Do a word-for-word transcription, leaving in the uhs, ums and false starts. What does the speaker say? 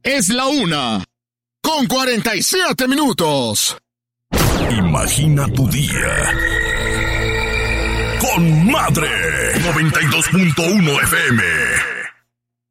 Es la una, con cuarenta y siete minutos. Imagina tu día con Madre noventa y dos punto uno F M.